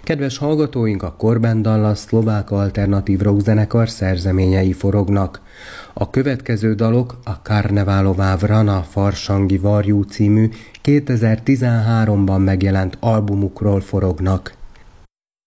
Kedves hallgatóink, a Korben Dallas szlovák alternatív rockzenekar szerzeményei forognak. A következő dalok a Karnevalová Vrana Farsangi Varjú című 2013-ban megjelent albumukról forognak.